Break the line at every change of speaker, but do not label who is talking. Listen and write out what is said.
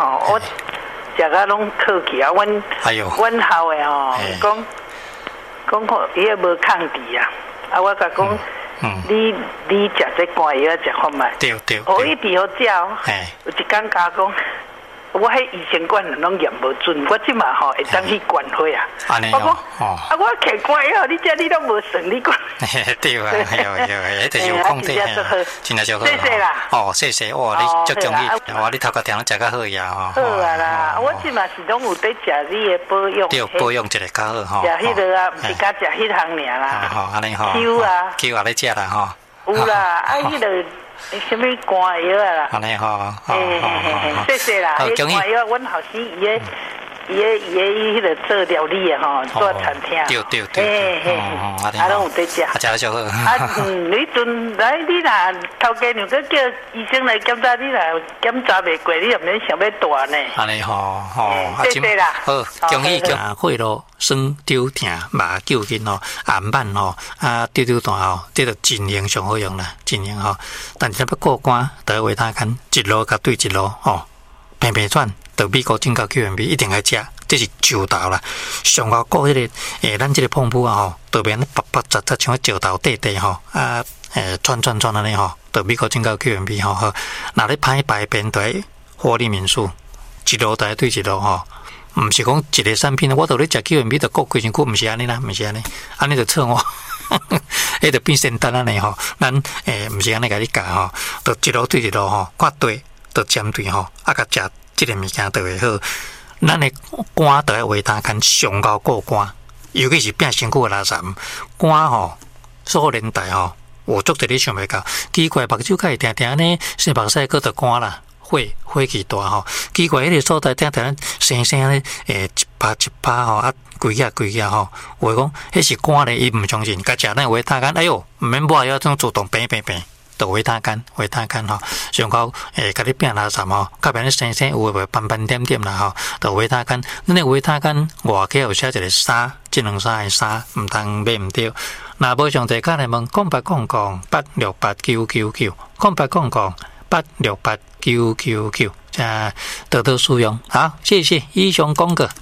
吼，我食到拢靠起啊，阮校的吼，讲吼伊也无抗敌啊，啊我甲讲，你食这肝药食看卖，
对，
我一直好食哦，有一工甲讲。我喺医生馆拢验无准，我即马吼会当去管会啊。我讲，我摕管以后，你都无算，你管。
对啊，迄就是有控制，真正就好。
谢谢啦。
谢谢，你足中意，你头壳听拢食较好呀
吼。好啊啦，我即马是拢有在食你的保养。
对，保养一个较好吼。
食迄个啊，毋是甲食迄项尔啦。
安尼吼。Q 啊，你食啦吼。
有啦，迄个。什么肝药啊啦？
安尼吼，
谢谢啦。迄肝药，阮后生伊迄个做料理的吼，做餐厅。
对。
啊，拢有在食。
食得就好。
你阵来，你若头家娘个叫医生来检查，你若检查袂过，你也免想要大呢。
安尼吼，
谢谢啦。
好，恭喜恭喜，血咯。酸丢疼麻救筋吼，暗斑吼丢大吼，这个真英上好用啦，真英吼。但是要过关，得维他干一路甲对一路吼，平喘，到美国进口 QMB 一定要食，这是石头啦。上高过迄个咱这个碰布啊吼，特别白白杂杂像石头地地吼串安尼吼，到美国进口 QMB 吼好。那你拍白边对活力民宿，一路带对一路吼。毋是讲一个产品，我到咧食 QMB 就过几身躯，毋是安尼啦，毋是安尼，安尼就错我，迄就变仙丹安尼吼，咱毋是安尼甲你教吼，就一路对一路吼，看对，就针对吼，甲食即个物件就会好。咱的肝就要维他干上高过肝，尤其是变身躯的垃圾，肝吼，所有年代吼，我足伫咧想袂到，奇怪目睭会定定呢，生目屎个就肝啦。火气大吼，奇怪，迄个所在定定生咧，一拍吼，规日吼，话讲迄是肝咧，伊毋相信，甲食咱维他干，哎哟，毋免买药，种自动平，就维他干吼，上高甲你变垃圾吼，较变咧生有诶斑点啦吼，就维他干，恁诶维他干外口有写一个沙，即两沙诶沙，毋通买毋着。若无上侪卡来问，0800868999，0800868999，多多使用。好，谢谢医生讲过。